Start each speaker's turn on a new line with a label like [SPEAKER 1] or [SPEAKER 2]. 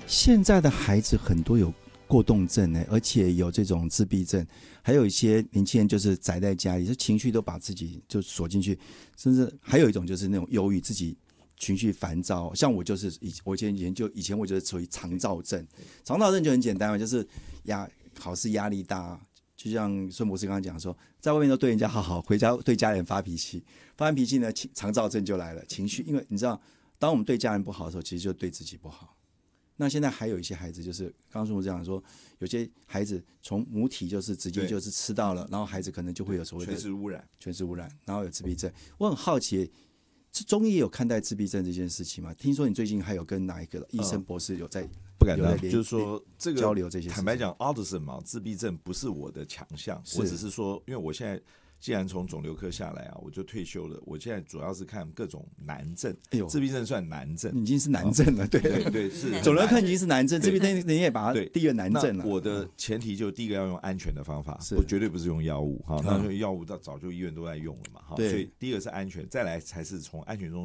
[SPEAKER 1] 现在的孩子很多有过动症而且有这种自闭症，还有一些年轻人就是宅在家里，就情绪都把自己就锁进去，甚至还有一种就是那种忧郁，自己情绪烦躁。像我就是我以前我就是属于肠躁症，肠躁症就很简单嘛，就是考试压力大，就像孙博士刚刚讲说，在外面都对人家好好，回家对家人发脾气，发完脾气呢，肠躁症就来了，情绪，因为你知道，当我们对家人不好的时候，其实就对自己不好。那现在还有一些孩子，就是刚刚孙博士讲说，有些孩子从母体就是直接就是吃到了，然后孩子可能就会有所谓的全是污染，然后有自闭症。我很好奇，中医也有看待自闭症这件事情吗？听说你最近还有跟哪一个医生博士有在
[SPEAKER 2] 不敢当，就是说这个
[SPEAKER 1] 交流这些事情。
[SPEAKER 2] 坦白讲 ，autism 嘛，自闭症不是我的强项，我只是说，因为我现在既然从肿瘤科下来啊，我就退休了。我现在主要是看各种难症，自闭症算难症，
[SPEAKER 1] 已经是难症了，对
[SPEAKER 2] 对对，是
[SPEAKER 1] 肿瘤科已经是难症，自闭症你也把它第一个难症了。
[SPEAKER 2] 我的前提就第一个要用安全的方法，我绝对不是用药物。好，那药物早就医院都在用了嘛，所以第一个是安全，再来才是从安全中